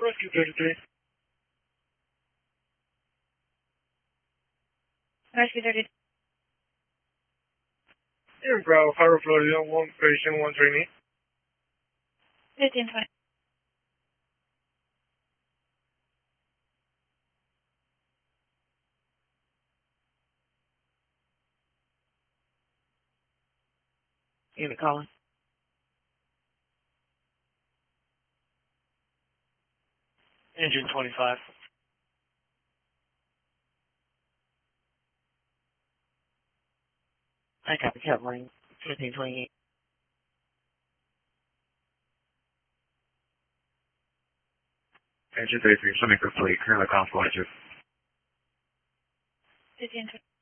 Rescue 33. Rescue 33. Here in Bravo, Cairo, Florida, one patient, one trainee. 1520. Unit calling. Engine 25. I got the covering. 1528. Engine 33, Swimming for Fleet, currently conflict. 1520.